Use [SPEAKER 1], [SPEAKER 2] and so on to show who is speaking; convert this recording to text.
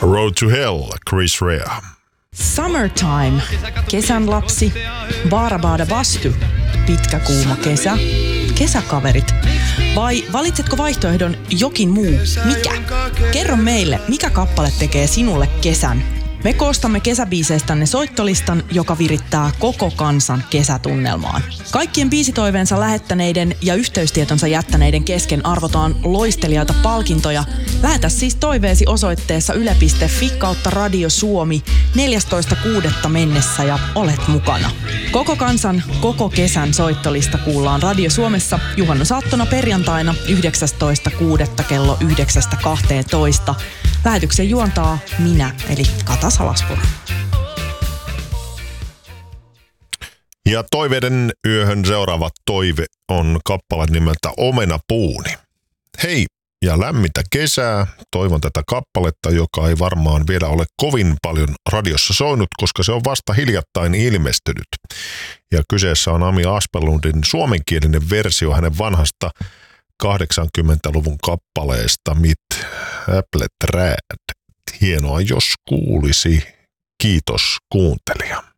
[SPEAKER 1] Road to Hell, Chris Rea.
[SPEAKER 2] Summertime, kesän lapsi, Baarabada Bastu, pitkä kuuma kesä, kesäkaverit. Vai valitsetko vaihtoehdon jokin muu? Mikä? Kerro meille, mikä kappale tekee sinulle kesän. Me koostamme kesäbiiseistänne soittolistan, joka virittää koko kansan kesätunnelmaan. Kaikkien biisitoiveensa lähettäneiden ja yhteystietonsa jättäneiden kesken arvotaan loistelijaita palkintoja. Lähetä siis toiveesi osoitteessa yle.fi/Radio Suomi 14.6. mennessä ja olet mukana. Koko kansan, koko kesän soittolista kuullaan Radio Suomessa juhannusaattona perjantaina 19.6. kello 9.12. Lähetyksen juontaa minä, eli Kata Salaspuro.
[SPEAKER 1] Ja toiveiden yöhön seuraava toive on kappale nimeltä Omenapuuni. Hei ja lämmintä kesää. Toivon tätä kappaletta, joka ei varmaan vielä ole kovin paljon radiossa soinut, koska se on vasta hiljattain ilmestynyt. Ja kyseessä on Ami Aspelundin suomenkielinen versio hänen vanhasta 80-luvun kappaleesta Mit Äpplet Träd. Hienoa, jos kuulisi. Kiitos kuuntelija.